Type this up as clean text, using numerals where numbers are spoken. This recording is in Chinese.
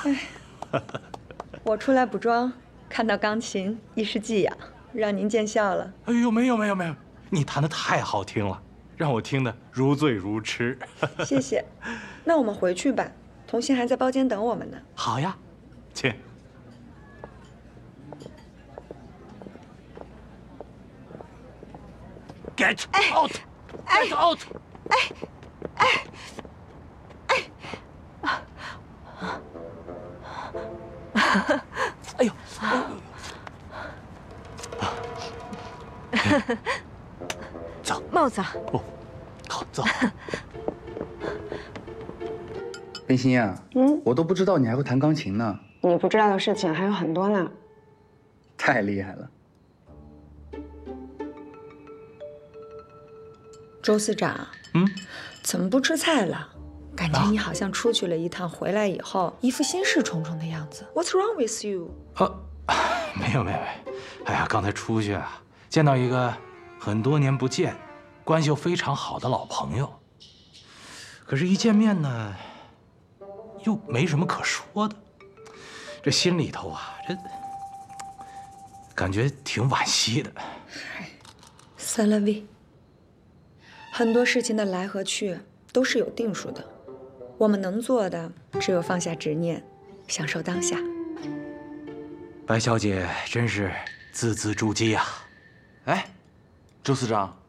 我出来补妆，看到钢琴，一时寄养，让您见笑了。 哎呦，没有，你弹得太好听了，让我听得如醉如痴。 谢谢。那我们回去吧，童心还在包间等我们呢。 好呀，请。Get out! Get out! 哎呦！走， 帽子。 哦，好，走。 冰心呀，我都不知道你还会弹钢琴呢。 你不知道的事情还有很多呢。 太厉害了。 周司长，怎么不吃菜了？感觉你好像出去了一趟，回来以后一副心事重重的样子。What's wrong with you？ 没有。哎呀，刚才出去啊，见到一个很多年不见、关系又非常好的老朋友。可是，一见面呢，又没什么可说的，这心里头啊，这感觉挺惋惜的。 C'est la vie。很多事情的来和去都是有定数的，我们能做的只有放下执念，享受当下。 白小姐真是字字珠玑呀！ 哎，周司长，